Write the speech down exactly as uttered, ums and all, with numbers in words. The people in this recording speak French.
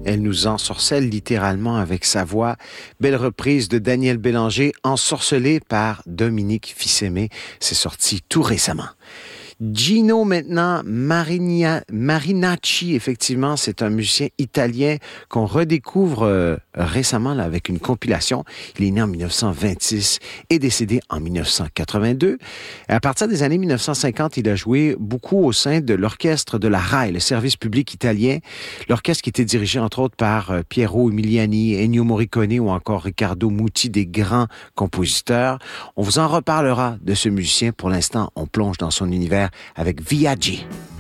Elle nous ensorcelle littéralement avec sa voix. Belle reprise de Daniel Bélanger, ensorcelée par Dominique Fils-Aimé. C'est sorti tout récemment. Gino maintenant, Marinia, Marinacci, effectivement, c'est un musicien italien qu'on redécouvre euh, récemment là, avec une compilation. Il est né en dix-neuf cent vingt-six et décédé en dix-neuf cent quatre-vingt-deux. À partir des années dix-neuf cent cinquante, il a joué beaucoup au sein de l'orchestre de la R A I, le service public italien. L'orchestre qui était dirigé entre autres par euh, Piero Umiliani, Ennio Morricone ou encore Riccardo Muti, des grands compositeurs. On vous en reparlera de ce musicien. Pour l'instant, on plonge dans son univers avec Viaggi.